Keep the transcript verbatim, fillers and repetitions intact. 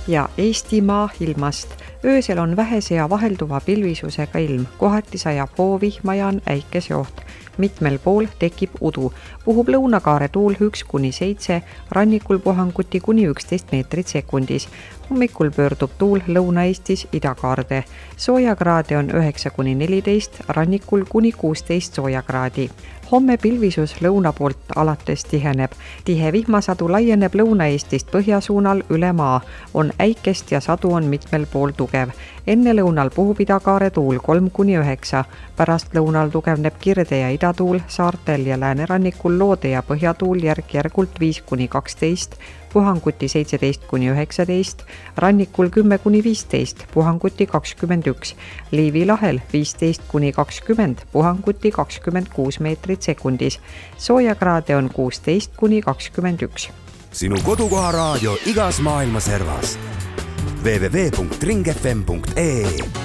ja Eestimaa ilmast. Öösel on vähese ja vahelduva pilvisusega ilm, kohati sajab hoovihma ja on äikeseoht. Mitmel pool tekib udu. Puhub lõunakaare tuul üks kuni seitse, rannikul puhanguti kuni üksteist meetrit sekundis. Hommikul pöördub tuul Lõuna-Eestis idakaarde. Soojakraade on üheksa kuni neliteist, rannikul kuni kuusteist soojakraadi. Homme pilvisus lõuna poolt alates tiheneb. Tihe vihmasadu laieneb Lõuna-Eestist põhjasuunal üle maa. On äikest ja sadu on mitmel pool tugev. Enne lõunal puhub idakaare tuul kolm kuni üheksa. Pärast lõunal tugevneb kirde ja idatuul, saartel ja läänerannikul loode ja põhjatuul järk-järgult viis kuni kaksteist, puhanguti seitseteist kuni üheksateist, rannikul kümme kuni viisteist, puhanguti kakskümmend üks, Liivi lahel viisteist kuni kakskümmend, puhanguti kakskümmend kuus meetrit sekundis. Soojakraade on kuusteist kuni kakskümmend üks. Sinu kodukoha raadio igas maailma servas. w w w punkt ring f m punkt e e